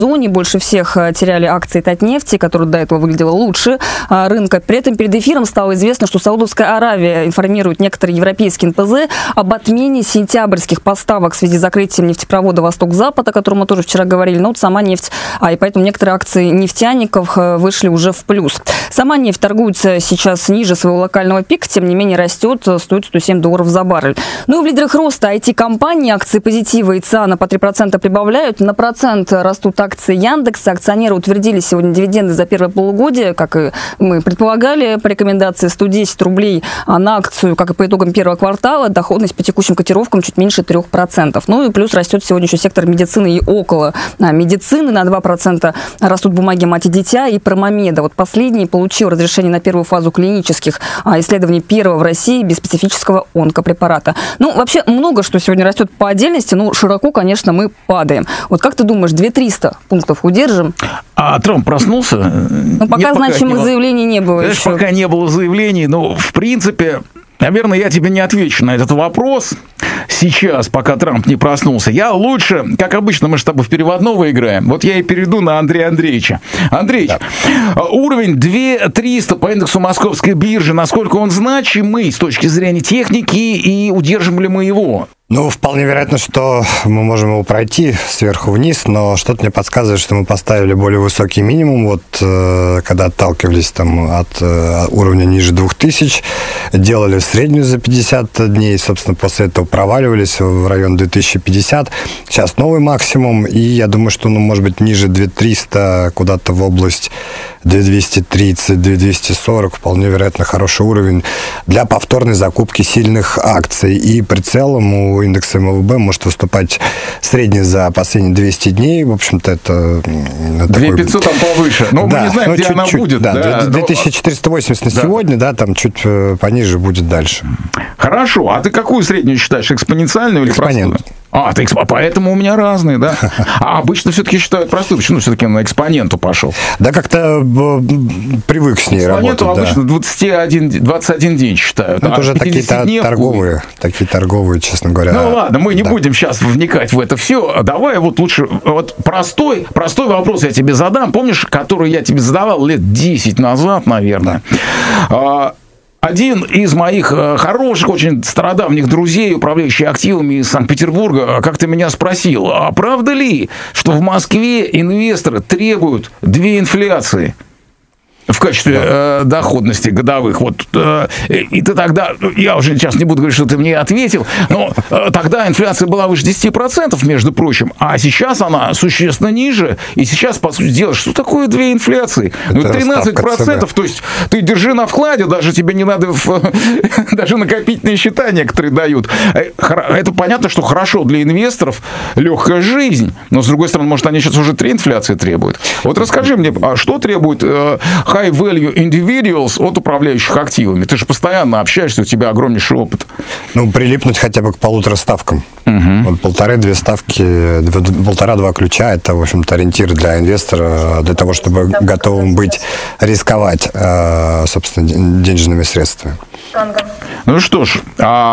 зоне больше всех теряли акции Татнефти, которая до этого выглядела лучше рынка. При этом перед эфиром стало известно, что Саудовская Аравия информирует некоторые европейские НПЗ об отмене сентябрьских поставок в связи с закрытием нефтепровода «Восток-Запад», о котором мы тоже вчера говорили. Но вот сама нефть, и поэтому некоторые акции нефтяников вышли уже в плюс. Сама нефть торгуется сейчас ниже своего локального пика, тем не менее растет, стоит $107 за баррель. Ну и в лидерах роста IT-компании акции позитива и ЦАНа по 3% прибавляют. На процент растут акции Яндекса. Акционеры утвердили сегодня дивиденды за первое полугодие, как и мы предполагали, по рекомендации 110 рублей на акцию, как и по итогам первого квартала. Доходность по текущим котировкам чуть меньше 3%. Ну и плюс растет сегодня еще сектор медицины и около медицины. На 2% растут бумаги «Мать и дитя» и «Промомеда». Вот последний получил разрешение на первую фазу клинических исследований первого в России без специфического онкопрепарата. Ну, вообще много что сегодня растет по отдельности, но широко, конечно, мы падаем. Вот как ты думаешь, 2300 пунктов удержим? А Трамп проснулся? Ну, пока значимых заявлений не было. Знаешь, еще. Пока не было заявлений, но, в принципе, наверное, я тебе не отвечу на этот вопрос сейчас, пока Трамп не проснулся. Я лучше, как обычно, мы же с тобой в переводного играем. Вот я и перейду на Андрея Андреевича. Андреевич, да. Уровень 2300 по индексу Московской биржи, насколько он значимый с точки зрения техники, и удержим ли мы его? Ну, вполне вероятно, что мы можем его пройти сверху вниз, но что-то мне подсказывает, что мы поставили более высокий минимум, вот когда отталкивались там от уровня ниже 2000, делали среднюю за 50 дней, собственно, после этого проваливались в район 2050. Сейчас новый максимум, и я думаю, что, может быть, ниже 2300, куда-то в область 2230, 2240, вполне вероятно, хороший уровень для повторной закупки сильных акций. И при целом у индекса МВБ может выступать средний за последние 200 дней. В общем-то, это... 2500 там повыше. Но да, мы не знаем, где она будет. Да, 2480 на сегодня, да, там чуть пониже будет дальше. Хорошо. А ты какую среднюю считаешь? Экспоненциальную или простую? Поэтому у меня разные, да? А обычно все-таки считают простую. Почему все-таки на экспоненту пошел? Да, как-то привык с ней работать. Экспоненту обычно 21 день считают. Это уже такие торговые, честно говоря. Ну ладно, мы не будем сейчас вникать в это все. Давай вот лучше простой вопрос я тебе задам. Помнишь, который я тебе задавал лет 10 назад, наверное? Один из моих хороших, очень стародавних друзей, управляющий активами из Санкт-Петербурга, как-то меня спросил, а правда ли, что в Москве инвесторы требуют 2 инфляции в качестве доходности годовых? Вот, и ты тогда, я уже сейчас не буду говорить, что ты мне ответил, но тогда инфляция была выше 10%, между прочим, а сейчас она существенно ниже, и сейчас, по сути дела, что такое 2 инфляции? Ну, 13%, то есть ты держи на вкладе, даже тебе не надо, даже накопительные счета некоторые дают. Это понятно, что хорошо для инвесторов, легкая жизнь, но, с другой стороны, может, они сейчас уже 3 инфляции требуют. Вот расскажи мне, а что требует high value individuals от управляющих активами? Ты же постоянно общаешься, у тебя огромнейший опыт. Ну, прилипнуть хотя бы к 1,5 ставкам. Вот 1,5-2 ставки, 1,5-2 ключа, это, в общем-то, ориентир для инвестора, для того, чтобы готовым быть рисковать, собственно, денежными средствами. Ну что ж,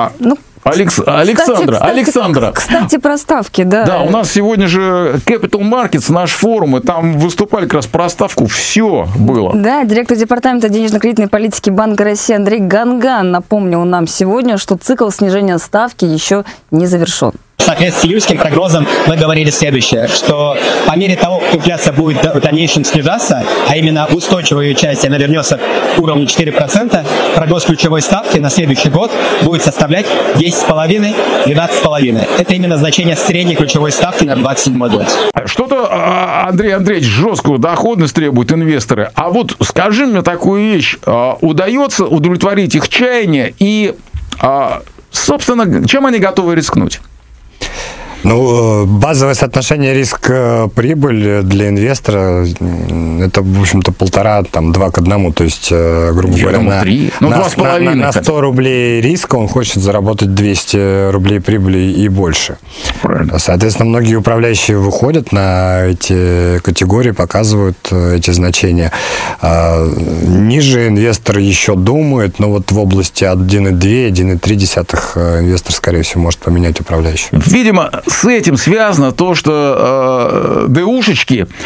Александра. Кстати, про ставки, да. Да, у нас сегодня же Capital Markets, наш форум, и там выступали как раз про ставку, все было. Да, директор департамента денежно-кредитной политики Банка России Андрей Ганган напомнил нам сегодня, что цикл снижения ставки еще не завершен. В соответствии с июльским прогнозом мы говорили следующее, что по мере того, как инфляция будет в дальнейшем снижаться, а именно устойчивая ее часть, она вернется к уровню 4%, прогноз ключевой ставки на следующий год будет составлять 10,5-12,5. Это именно значение средней ключевой ставки на 2027 год. Что-то, Андрей Андреевич, жесткую доходность требуют инвесторы. А вот скажи мне такую вещь. Удается удовлетворить их чаяния и, собственно, чем они готовы рискнуть? Ну, базовое соотношение риск-прибыль для инвестора это, в общем-то, 1,5-2 к 1. То есть, грубо говоря, на 100 рублей риска он хочет заработать 200 рублей прибыли и больше. Правильно. Соответственно, многие управляющие выходят на эти категории, показывают эти значения. Ниже инвестор еще думает, но вот в области 1,2-1,3 инвестор, скорее всего, может поменять управляющего. Видимо, с этим связано то, что ДУшечки